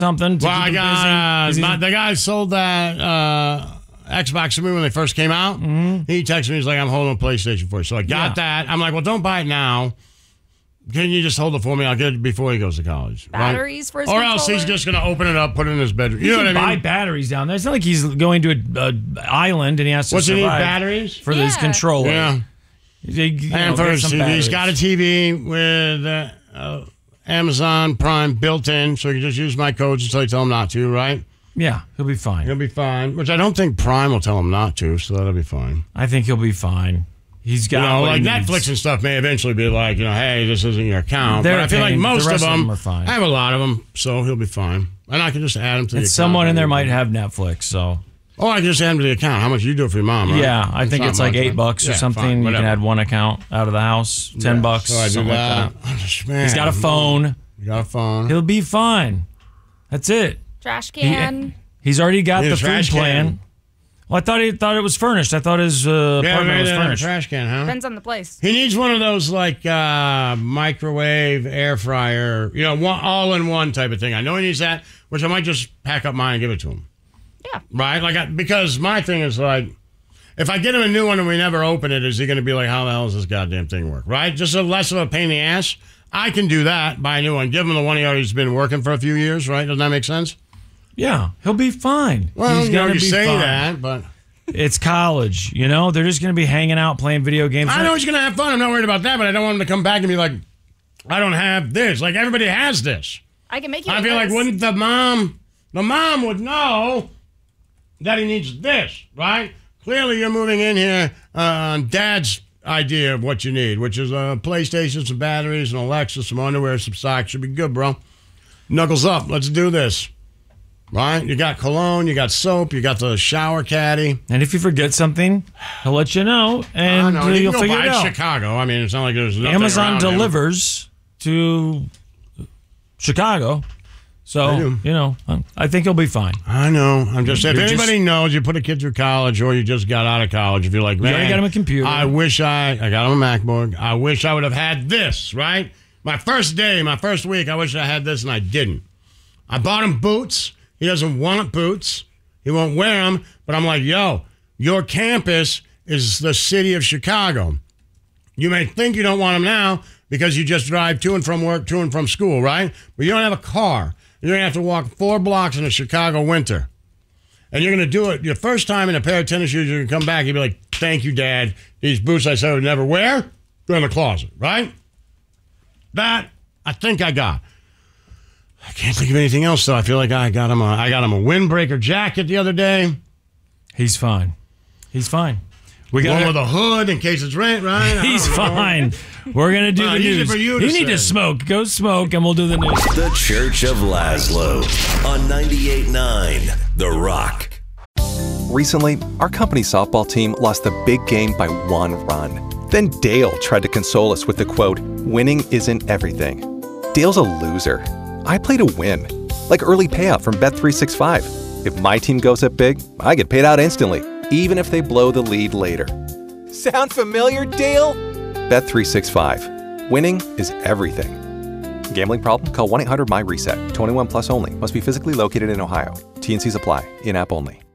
something to Well, I keep him got busy? the guy sold that Xbox to me when they first came out. Mm-hmm. He texted me, he's like, I'm holding a PlayStation for you. So I got that. I'm like, well, don't buy it now. Can you just hold it for me? I'll get it before he goes to college. Batteries for his Or controller? else he's just going to open it up, put it in his bedroom. You know what I mean? Buy batteries down there. It's not like he's going to an island and he has to What's he need, survive batteries? for his controller. Yeah. And for his TV, he's got a TV with Amazon Prime built in, so he can just use my codes until I tell him not to, right? Yeah, he'll be fine. He'll be fine, which I don't think Prime will tell him not to, so that'll be fine. I think he'll be fine. He's got like Netflix and stuff may eventually be like, hey, this isn't your account. But I feel like most of them are fine. I have a lot of them, so he'll be fine. And I can just add him to the account. Someone in there might have Netflix, so. Oh, I can just add him to the account. How much you do it for your mom, right? Yeah, I think it's like $8 or something. Fine, you can add one account out of the house, $10, so I do something that. like that. He's got a phone. You got a phone. He'll be fine. That's it. Trash can. He's already got the food trash plan. can. Well, I thought it was furnished. I thought his apartment was furnished. Trash can, huh? Depends on the place. He needs one of those like microwave, air fryer, all-in-one type of thing. I know he needs that, which I might just pack up mine and give it to him. Yeah. Right? Because my thing is like, if I get him a new one and we never open it, is he going to be like, how the hell does this goddamn thing work? Right? Just less of a pain in the ass. I can do that, buy a new one, give him the one he's been working for a few years, right? Doesn't that make sense? Yeah, he'll be fine. Well, he's you say fine. that, but it's college. They're just going to be hanging out playing video games. I know he's going to have fun. I'm not worried about that, but I don't want him to come back and be like, I don't have this. Like, everybody has this. I can make you. I feel like wouldn't the mom would know that he needs this, right? Clearly, you're moving in here on Dad's idea of what you need, which is a PlayStation, some batteries, an Alexa, some underwear, some socks. Should be good, bro. Knuckles up. Let's do this. Right? You got cologne, you got soap, you got the shower caddy. And if you forget something, he'll let you know, and you'll figure it out. Chicago. I mean, it's not like there's nothing Amazon around delivers to Chicago. So, I think he'll be fine. I know. I'm just saying. If anybody knows, you put a kid through college or you just got out of college, if you're like, man, you already got him a computer. I wish I got him a MacBook. I wish I would have had this, right? My first day, my first week, I wish I had this and I didn't. I bought him boots. He doesn't want boots. He won't wear them. But I'm like, yo, your campus is the city of Chicago. You may think you don't want them now because you just drive to and from work, to and from school, right? But you don't have a car. You're going to have to walk 4 blocks in the Chicago winter. And you're going to do it your first time in a pair of tennis shoes. You're going to come back and be like, thank you, Dad. These boots I said I would never wear, they're in the closet, right? That, I think I got. I can't think of anything else, though. I feel like I got him a windbreaker jacket the other day. He's fine. He's fine. We got one with a hood in case it's rain, right? He's fine. We're going to do the news. For you need to smoke. Go smoke, and we'll do the news. The Church of Laszlo on 98.9 The Rock. Recently, our company softball team lost the big game by 1 run. Then Dale tried to console us with the quote, "Winning isn't everything." Dale's a loser. I play to win, like early payout from Bet365. If my team goes up big, I get paid out instantly, even if they blow the lead later. Sound familiar, Dale? Bet365. Winning is everything. Gambling problem? Call 1-800-MY-RESET. 21 plus only. Must be physically located in Ohio. T&Cs apply. In-app only.